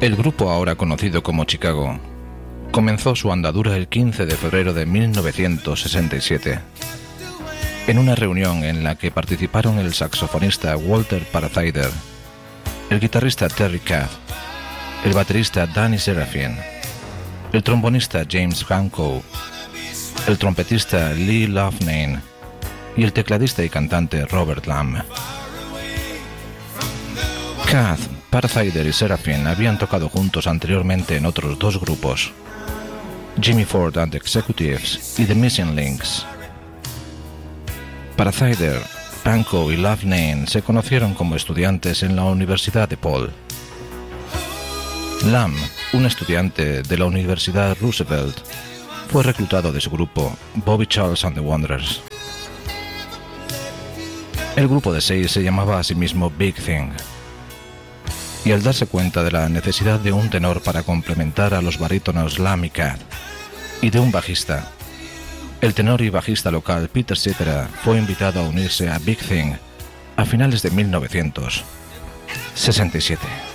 El grupo, ahora conocido como Chicago, comenzó su andadura el 15 de febrero de 1967, en una reunión en la que participaron el saxofonista Walter Parathyder, el guitarrista Terry Kath, el baterista Danny Seraphine, el trombonista James Franco, el trompetista Lee Loughnane y el tecladista y cantante Robert Lamm. Kath, Parathyder y Seraphine habían tocado juntos anteriormente en otros dos grupos, Jimmy Ford and the Executives y The Missing Links. Parathyder, Franco y Loughnane se conocieron como estudiantes en la Universidad de Paul. Lamm, un estudiante de la Universidad Roosevelt, fue reclutado de su grupo Bobby Charles and the Wanderers. El grupo de 6 se llamaba a sí mismo Big Thing, y al darse cuenta de la necesidad de un tenor para complementar a los barítonos Lamm y Kath, y de un bajista, el tenor y bajista local Peter Cetera fue invitado a unirse a Big Thing a finales de 1967.